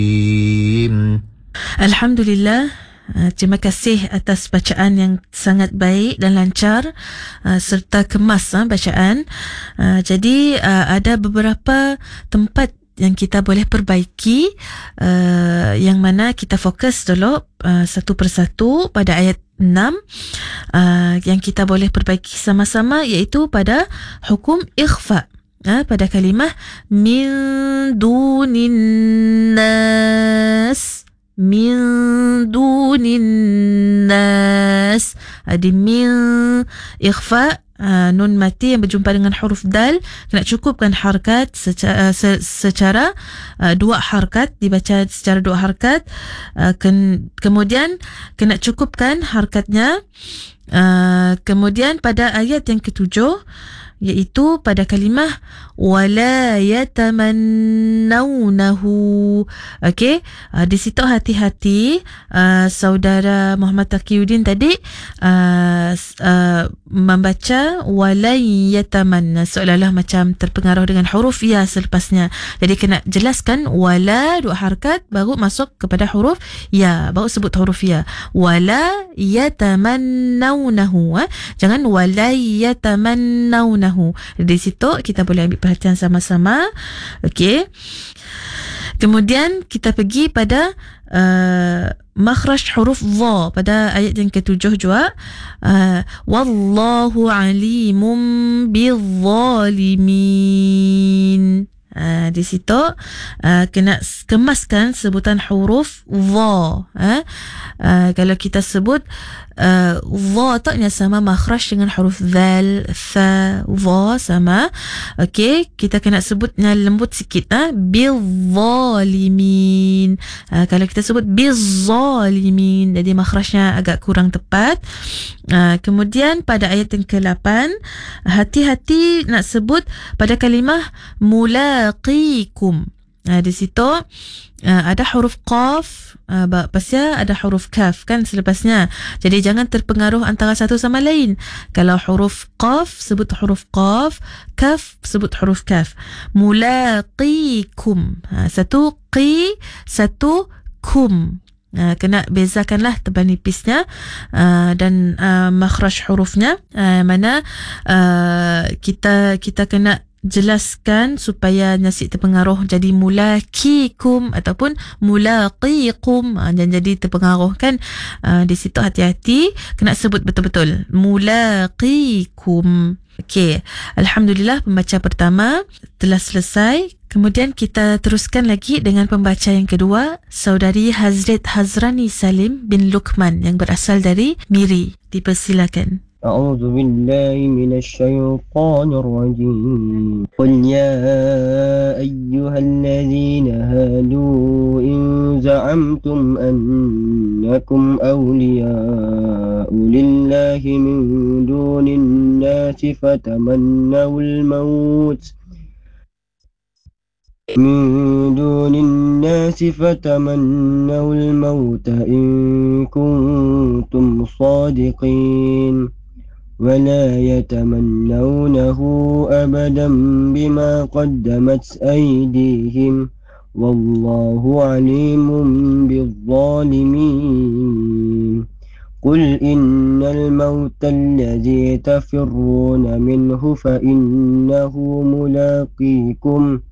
Alhamdulillah. Terima kasih atas bacaan yang sangat baik dan lancar serta kemas bacaan. Jadi ada beberapa tempat yang kita boleh perbaiki, yang mana kita fokus dulu satu persatu pada ayat 6 yang kita boleh perbaiki sama-sama, iaitu pada hukum ikhfa. Pada kalimah min dunin nas, min dunin nas. Di min ikhfa, nun mati yang berjumpa dengan huruf dal kena cukupkan harakat secara dua harakat, dibaca secara dua harakat. Kemudian kena cukupkan harakatnya. Kemudian pada ayat yang ketujuh, iaitu pada kalimah wala yatamannawnahu. Okey, di situ hati-hati. Saudara Muhammad Taqiyuddin tadi membaca wala yatamanna, seolah-olah macam terpengaruh dengan huruf ya selepasnya. Jadi kena jelaskan wala dua harakat baru masuk kepada huruf ya, baru sebut huruf ya. Wala yatamannawnahu, jangan wala yatamannawnahu. Di situ kita boleh ambil perhatian sama-sama. Okey. Kemudian kita pergi pada makhraj huruf dha pada ayat yang ketujuh juga. Wallahu alimun bizzalimin. Di situ kena kemaskan sebutan huruf dha. Kalau kita sebut dha taknya sama makhraj dengan huruf zal, tha, dha sama. Okey, kita kena sebutnya lembut sikit, bizzalimin. Kalau kita sebut bizzalimin, jadi makhrajnya agak kurang tepat. Kemudian pada ayat yang ke-8, hati-hati nak sebut pada kalimah mulaqikum. Di situ ada huruf qaf, pasal ada huruf kaf kan selepasnya. Jadi jangan terpengaruh antara satu sama lain. Kalau huruf qaf sebut huruf qaf, kaf sebut huruf kaf. Mulaqikum, satu qi, satu kum. Kena bezakanlah tebal nipisnya dan makhraj hurufnya. Mana kita kena jelaskan supaya nasi terpengaruh jadi mulaqikum ataupun mulaqikum, dan jadi terpengaruh kan. Di situ hati-hati, kena sebut betul-betul mulaqikum. Okey, alhamdulillah pembaca pertama telah selesai. Kemudian kita teruskan lagi dengan pembaca yang kedua, saudari Hazrat Hazrani Salim bin Luqman yang berasal dari Miri. Dipersilakan. أعوذ بالله من الشيطان الرجيم قل يا أيها الذين هادوا إن زعمتم أنكم أولياء لله من دون الناس فتمنوا الموت إن كنتم صادقين ولا يتمنونه أبدا بما قدمت أيديهم والله عليم بالظالمين قل إن الموت الذي تفرون منه فإنه ملاقيكم